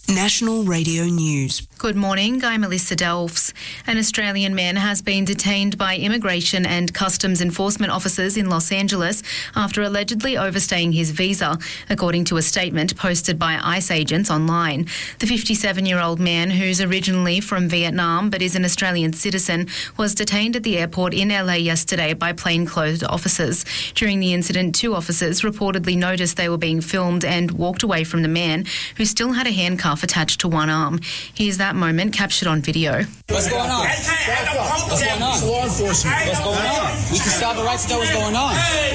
National Radio News. Good morning, I'm Melissa Delves. An Australian man has been detained by immigration and customs enforcement officers in Los Angeles after allegedly overstaying his visa, according to a statement posted by ICE agents online. The 57-year-old man, who's originally from Vietnam but is an Australian citizen, was detained at the airport in LA yesterday by plainclothes officers. During the incident, two officers reportedly noticed they were being filmed and walked away from the man, who still had a handcuff attached to one arm. Here's that moment captured on video. What's going on? What's going on? Law enforcement. What's going on? We can stop it right to know what's going on.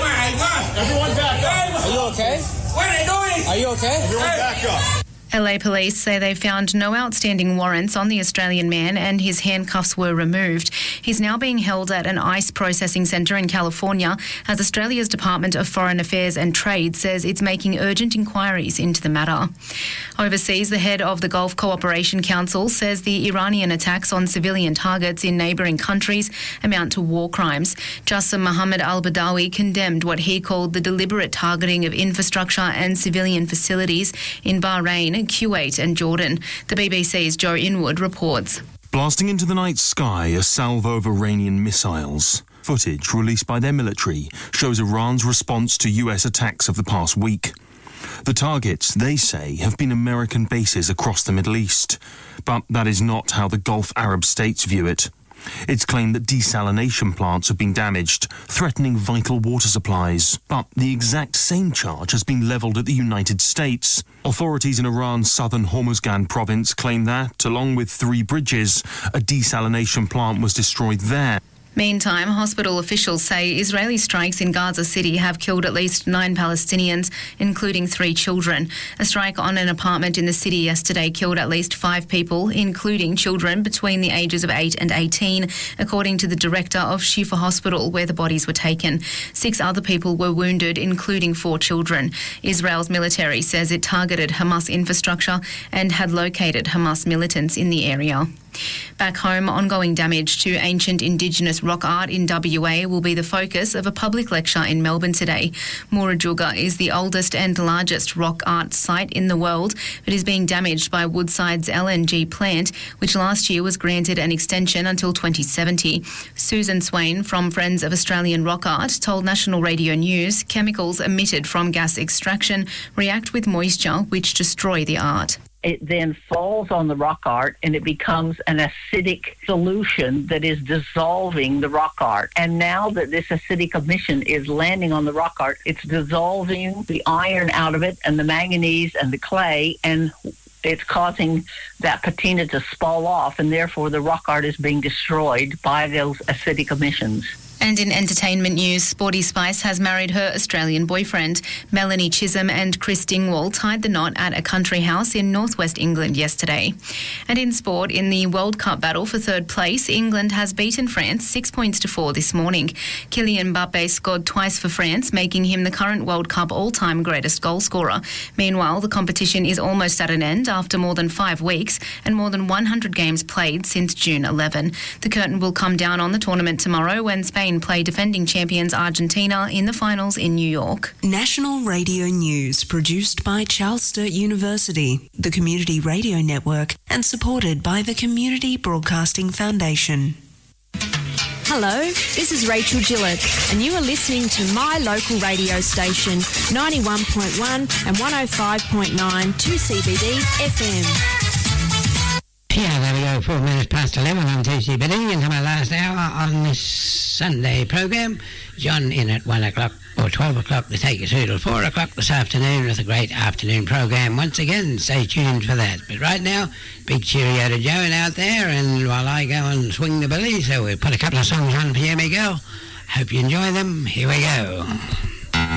Everyone back up. Are you okay? What are they doing? Are you okay? Everyone back up. LA police say they found no outstanding warrants on the Australian man and his handcuffs were removed. He's now being held at an ICE processing centre in California as Australia's Department of Foreign Affairs and Trade says it's making urgent inquiries into the matter. Overseas, the head of the Gulf Cooperation Council says the Iranian attacks on civilian targets in neighbouring countries amount to war crimes. Jassim Mohammed al-Badawi condemned what he called the deliberate targeting of infrastructure and civilian facilities in Bahrain, Kuwait and Jordan. The BBC's Joe Inwood reports. Blasting into the night sky, a salvo of Iranian missiles. Footage released by their military shows Iran's response to US attacks of the past week. The targets, they say, have been American bases across the Middle East. But that is not how the Gulf Arab states view it. It's claimed that desalination plants have been damaged, threatening vital water supplies. But the exact same charge has been levelled at the United States. Authorities in Iran's southern Hormuzgan province claim that, along with 3 bridges, a desalination plant was destroyed there. Meantime, hospital officials say Israeli strikes in Gaza City have killed at least 9 Palestinians, including 3 children. A strike on an apartment in the city yesterday killed at least 5 people, including children between the ages of 8 and 18, according to the director of Shifa Hospital, where the bodies were taken. 6 other people were wounded, including 4 children. Israel's military says it targeted Hamas infrastructure and had located Hamas militants in the area. Back home, ongoing damage to ancient Indigenous rock art in WA will be the focus of a public lecture in Melbourne today. Murrujuga is the oldest and largest rock art site in the world, but is being damaged by Woodside's LNG plant, which last year was granted an extension until 2070. Susan Swain from Friends of Australian Rock Art told National Radio News chemicals emitted from gas extraction react with moisture, which destroy the art. It then falls on the rock art and it becomes an acidic solution that is dissolving the rock art. And now that this acidic emission is landing on the rock art, it's dissolving the iron out of it and the manganese and the clay, and it's causing that patina to spall off, and therefore the rock art is being destroyed by those acidic emissions. And in entertainment news, Sporty Spice has married her Australian boyfriend. Melanie Chisholm and Chris Dingwall tied the knot at a country house in northwest England yesterday. And in sport, in the World Cup battle for third place, England has beaten France 6-4 this morning. Kylian Mbappe scored twice for France, making him the current World Cup all-time greatest goalscorer. Meanwhile, the competition is almost at an end after more than 5 weeks and more than 100 games played since June 11. The curtain will come down on the tournament tomorrow when Spain play defending champions Argentina in the finals in New York. National Radio News, produced by Charles Sturt University, the Community Radio Network, and supported by the Community Broadcasting Foundation. Hello, this is Rachel Gillett, and you are listening to my local radio station, 91.1 and 105.9 2CBD FM. Yeah, there we go, 4 minutes past 11 on 2CBD, into my last hour on this Sunday programme. John in at 1 o'clock or 12 o'clock to take you through till 4 o'clock this afternoon with a great afternoon programme. Once again, stay tuned for that. But right now, big cheerio to Joan out there, and while I go and swing the billy, so we'll put a couple of songs on for you, me girl. Hope you enjoy them. Here we go.